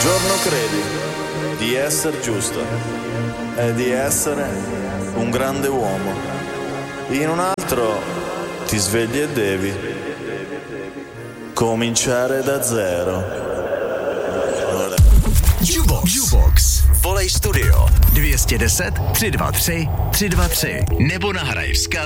giorno credi di essere giusto e di essere un grande uomo. In un altro ti svegli e devi cominciare da zero. Jukebox. Volej studio 210 323 323 nebo nahraj vzkaz